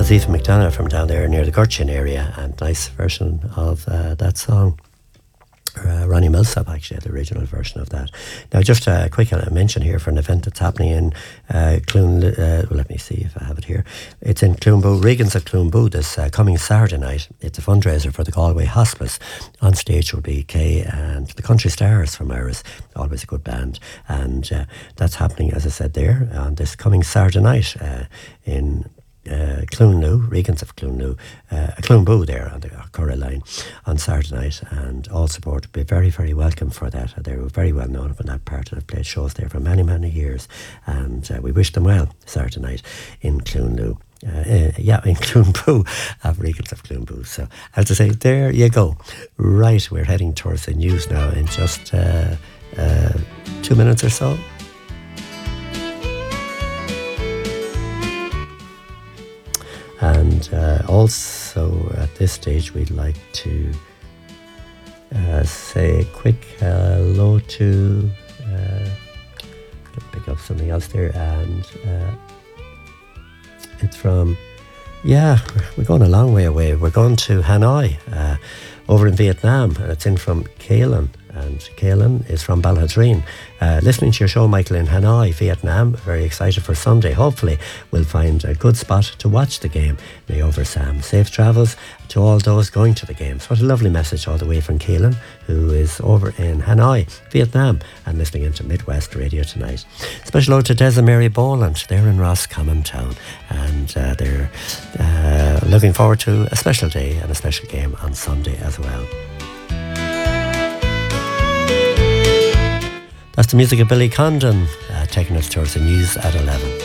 That's Ethan McDonough from down there near the Gurchin area, and nice version of that song. Ronnie Millsap actually had the original version of that. Now just a quick mention here for an event that's happening in Clune, let me see if I have it here. It's in Cloonboo, Regans of Cloonboo this coming Saturday night. It's a fundraiser for the Galway Hospice. On stage will be Kay and the Country Stars from Iris, always a good band, and that's happening, as I said there, on this coming Saturday night in Cloonloo, Regans of Cloonboo there on the Curra line on Saturday night, and all support will be very, very welcome for that. They were very well known in that part and have played shows there for many, many years, and we wish them well Saturday night in Cloonloo. In Cloonboo, Regans of Cloonboo. So, as I say, there you go. Right, we're heading towards the news now in just 2 minutes or so. And also at this stage we'd like to say a quick hello to pick up something else there, and it's from we're going a long way away. We're going to Hanoi over in Vietnam, and it's in from Kaylin, and Kaylin is from Balhadreen. Listening to your show, Michael, in Hanoi, Vietnam. Very excited for Sunday. Hopefully we'll find a good spot to watch the game. May over Sam. Safe travels to all those going to the games. What a lovely message all the way from Kaylin, who is over in Hanoi, Vietnam, and listening into Midwest Radio tonight. Special ode to Des and Mary Boland. They're in Roscommon Town, and they're looking forward to a special day and a special game on Sunday as well. That's the music of Billy Condon, taking us towards the news at 11.